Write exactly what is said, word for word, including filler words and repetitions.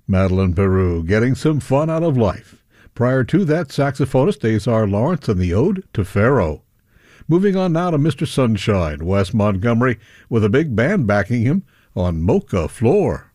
Madeline Peru getting some fun out of life. Prior to that, saxophonist Azar Lawrence and the Ode to Pharaoh. Moving on now to Mister Sunshine, Wes Montgomery, with a big band backing him on Mocha Floor.